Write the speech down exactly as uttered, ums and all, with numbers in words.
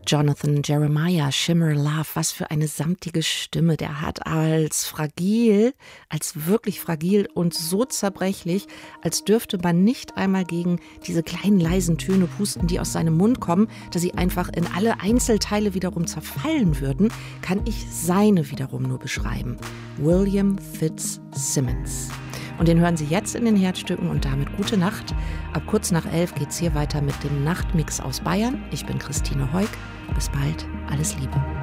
Jonathan Jeremiah, Shimmer Love, was für eine samtige Stimme der hat, als fragil, als wirklich fragil und so zerbrechlich, als dürfte man nicht einmal gegen diese kleinen leisen Töne pusten, die aus seinem Mund kommen, dass sie einfach in alle Einzelteile wiederum zerfallen würden, kann ich seine wiederum nur beschreiben. William Fitzsimmons. Und den hören Sie jetzt in den Herzstücken und damit gute Nacht. Ab kurz nach elf geht's hier weiter mit dem Nachtmix aus Bayern. Ich bin Christine Heuk. Bis bald. Alles Liebe.